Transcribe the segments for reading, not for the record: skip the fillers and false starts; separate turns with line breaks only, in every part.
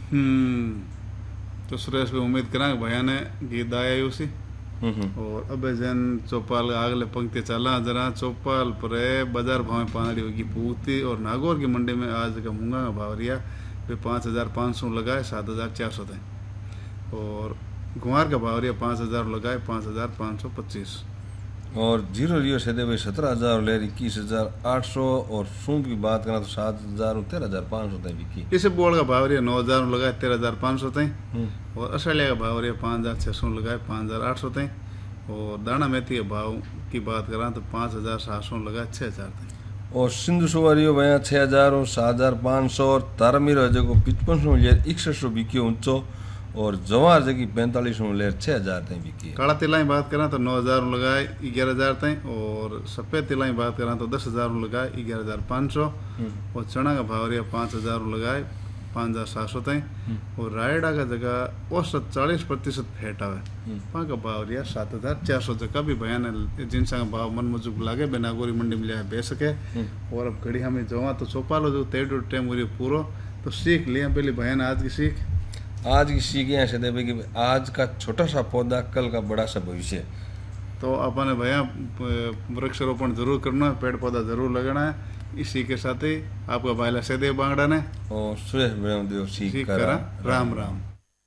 तो सुरेश भाई उम्मीद करा भैया ने गीत आया उसी और अब जन चौपाल अगले पंक्ति चला जरा चौपाल पर बाजार भाव में पानी होगी पूती और नागौर की मंडी में आज का मूंगा का भाव रिया वे 5,500 लगाए 7,400 थे और गुआर का भाव रिया 5,000 लगाए 5,525
और जीरो रियो से दे भाई 17,000 ले 21,800 और सूप की बात करें तो 7,000 और 13,500 तक बिकी।
इसे बोल का भाव रिया 9,000 लगाए 13,500 तक और ऑस्ट्रेलिया का भाव रिया 5,600 लगाए 5,800 तक और दाना मेथी के भाव की बात करें तो 5,700 लगाए 6,000 तक
और सिंधु सुवारियो भैया 6,000 और 7,500 और तारामीर जगह 55 ले 6100 बिकी ऊंचो और जवार जगह 45 ले 6,000 तक बिकी।
काला तिलाई बात करें तो 9,000 लगाए 11,000 तक और सफेद तिलाई बात करें तो 10,000 लगाए 11,500 और चना का भाव रिया 5,000 लगाए 5,700 तक और रायडा का जगह औसत 40% फैट आवे वहाँ का भाव रिया 7,400 जगह भी बयान है जिनसा का भाव मन मुजुब लागे बेनागोरी मंडी में लिया बे सके और अब घड़ी हमें जवा तो चौपालो जो तेड़ टाइम हो पूरो तो सीख लिया पहले बयान आज की सीख
ऐसे दे कि आज का छोटा सा पौधा कल का बड़ा सा भविष्य।
तो अपन भैया वृक्षारोपण जरूर करना है पेड़ पौधा जरूर लगाना है इसी के साथ ही आपका भाईला सदैव बांगड़ा ने
और सुरेश ब्रह्मदेव सीख करा
राम राम।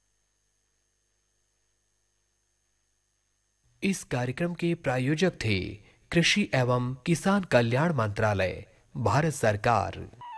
इस कार्यक्रम के प्रायोजक थे कृषि एवं किसान कल्याण मंत्रालय भारत सरकार।